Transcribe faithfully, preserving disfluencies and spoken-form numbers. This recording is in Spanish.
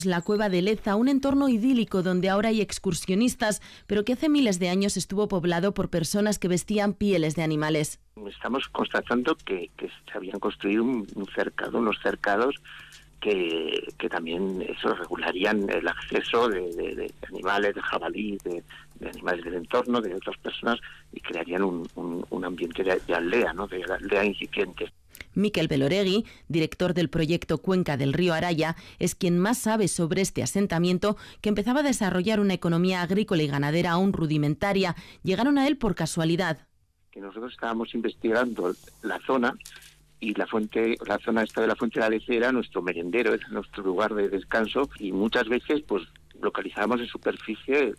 La cueva de Leza, un entorno idílico donde ahora hay excursionistas, pero que hace miles de años estuvo poblado por personas que vestían pieles de animales. Estamos constatando que, que se habían construido un, un cercado, unos cercados que, que también eso regularían el acceso de, de, de animales, de jabalí, de, de animales del entorno, de otras personas, y crearían un, un, un ambiente de, de aldea, ¿no? De aldea incipiente. Miquel Beloregui, director del proyecto Cuenca del Río Araya, es quien más sabe sobre este asentamiento que empezaba a desarrollar una economía agrícola y ganadera aún rudimentaria. Llegaron a él por casualidad. Que nosotros estábamos investigando la zona y la fuente, la zona esta de la Fuente de la Leza era nuestro merendero, era nuestro lugar de descanso, y muchas veces pues localizábamos en superficie